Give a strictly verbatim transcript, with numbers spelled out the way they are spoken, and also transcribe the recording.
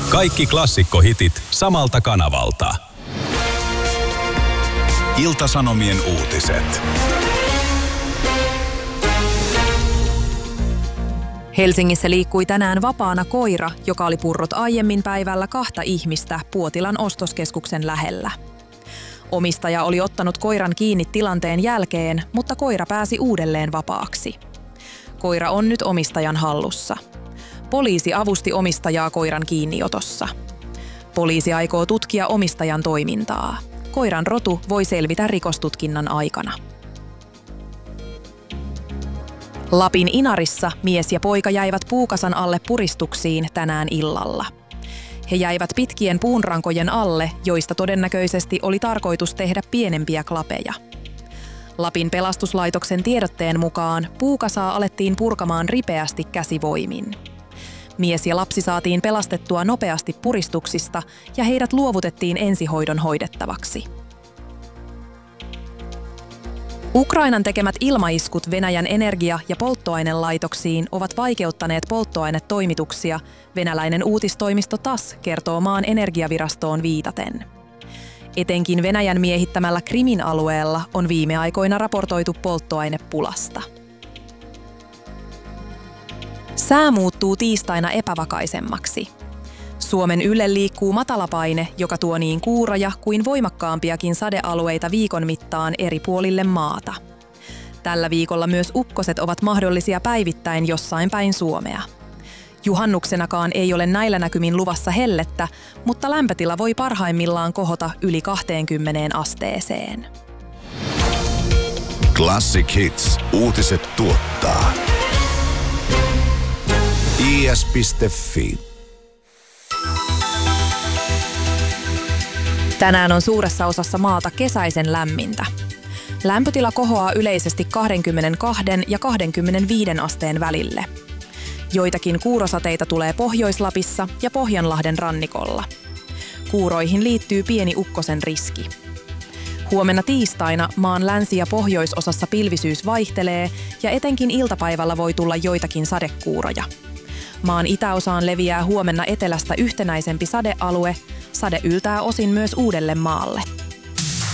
Kaikki klassikkohitit samalta kanavalta. Ilta-Sanomien uutiset. Helsingissä liikkui tänään vapaana koira, joka oli purrut aiemmin päivällä kahta ihmistä Puotilan ostoskeskuksen lähellä. Omistaja oli ottanut koiran kiinni tilanteen jälkeen, mutta koira pääsi uudelleen vapaaksi. Koira on nyt omistajan hallussa. Poliisi avusti omistajaa koiran kiinniotossa. Poliisi aikoo tutkia omistajan toimintaa. Koiran rotu voi selvitä rikostutkinnan aikana. Lapin Inarissa mies ja poika jäivät puukasan alle puristuksiin tänään illalla. He jäivät pitkien puunrankojen alle, joista todennäköisesti oli tarkoitus tehdä pienempiä klapeja. Lapin pelastuslaitoksen tiedotteen mukaan puukasaa alettiin purkamaan ripeästi käsivoimin. Mies ja lapsi saatiin pelastettua nopeasti puristuksista ja heidät luovutettiin ensihoidon hoidettavaksi. Ukrainan tekemät ilmaiskut Venäjän energia- ja polttoainelaitoksiin ovat vaikeuttaneet polttoainetoimituksia, venäläinen uutistoimisto T A S S kertoo maan energiavirastoon viitaten. Etenkin Venäjän miehittämällä Krimin alueella on viime aikoina raportoitu polttoainepulasta. Sää muuttuu tiistaina epävakaisemmaksi. Suomen ylle liikkuu matalapaine, joka tuo niin kuuroja kuin voimakkaampiakin sadealueita viikon mittaan eri puolille maata. Tällä viikolla myös ukkoset ovat mahdollisia päivittäin jossain päin Suomea. Juhannuksenakaan ei ole näillä näkymin luvassa hellettä, mutta lämpötila voi parhaimmillaan kohota yli kaksikymmentä asteeseen. Classic Hits. Uutiset tuottaa i s piste f i. Tänään on suuressa osassa maata kesäisen lämmintä. Lämpötila kohoaa yleisesti kaksikymmentäkaksi ja kaksikymmentäviisi asteen välille. Joitakin kuurosateita tulee Pohjois-Lapissa ja Pohjanlahden rannikolla. Kuuroihin liittyy pieni ukkosen riski. Huomenna tiistaina maan länsi- ja pohjoisosassa pilvisyys vaihtelee ja etenkin iltapäivällä voi tulla joitakin sadekuuroja. Maan itäosaan leviää huomenna etelästä yhtenäisempi sadealue. Sade yltää osin myös Uudellemaalle.